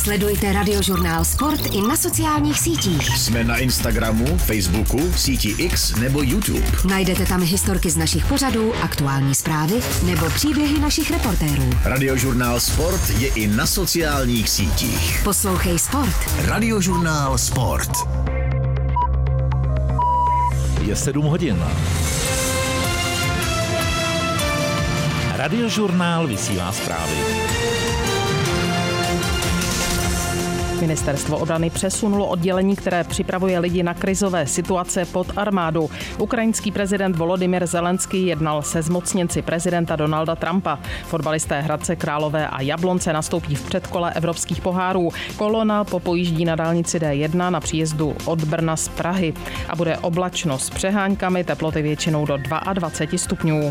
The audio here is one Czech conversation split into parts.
Sledujte Radiožurnál Sport i na sociálních sítích. Jsme na Instagramu, Facebooku, síti X nebo YouTube. Najdete tam historky z našich pořadů, aktuální zprávy nebo příběhy našich reportérů. Radiožurnál Sport je i na sociálních sítích. Poslouchej Sport. Radiožurnál Sport. Je 7 hodin. Radiožurnál vysílá zprávy. Ministerstvo obrany přesunulo oddělení, které připravuje lidi na krizové situace, pod armádu. Ukrajinský prezident Volodymyr Zelenský jednal se zmocněnci prezidenta Donalda Trumpa. Fotbalisté Hradce Králové a Jablonce nastoupí v předkole evropských pohárů. Kolona popojíždí na dálnici D1 na příjezdu od Brna z Prahy a bude oblačno s přeháňkami, teploty většinou do 22 stupňů.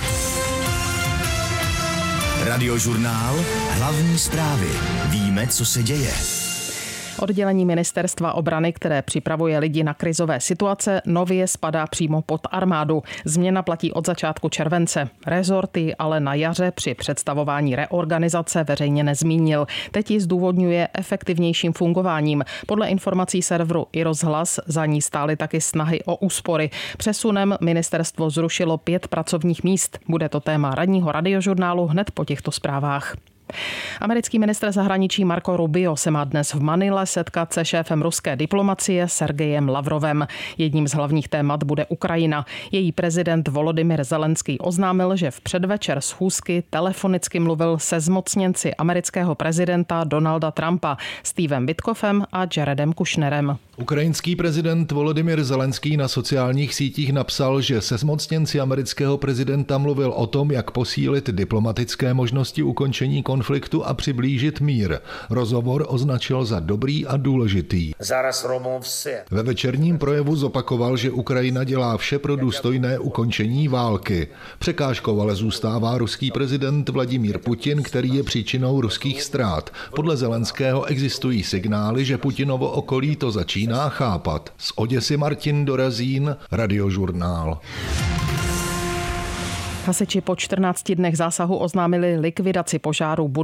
Radiožurnál, hlavní zprávy. Víme, co se děje. Oddělení Ministerstva obrany, které připravuje lidi na krizové situace, nově spadá přímo pod armádu. Změna platí od začátku července. Rezorty ale na jaře při představování reorganizace veřejně nezmínil. Teď ji zdůvodňuje efektivnějším fungováním. Podle informací serveru iRozhlas za ní stály taky snahy o úspory. Přesunem ministerstvo zrušilo 5 pracovních míst. Bude to téma ranního Radiožurnálu hned po těchto zprávách. Americký ministr zahraničí Marco Rubio se má dnes v Manile setkat se šéfem ruské diplomacie Sergejem Lavrovem. Jedním z hlavních témat bude Ukrajina. Její prezident Volodymyr Zelenský oznámil, že v předvečer schůzky telefonicky mluvil se zmocněnci amerického prezidenta Donalda Trumpa, Stevem Witkoffem a Jaredem Kushnerem. Ukrajinský prezident Volodymyr Zelenský na sociálních sítích napsal, že se zmocněnci amerického prezidenta mluvil o tom, jak posílit diplomatické možnosti ukončení konfliktu a přiblížit mír. Rozhovor označil za dobrý a důležitý. Ve večerním projevu zopakoval, že Ukrajina dělá vše pro důstojné ukončení války. Překážkou ale zůstává ruský prezident Vladimír Putin, který je příčinou ruských ztrát. Podle Zelenského existují signály, že Putinovo okolí to začíná chápat. Z Oděsy Martin Dorazín, Radiožurnál. Hasiči po 14 dnech zásahu oznámili likvidaci požáru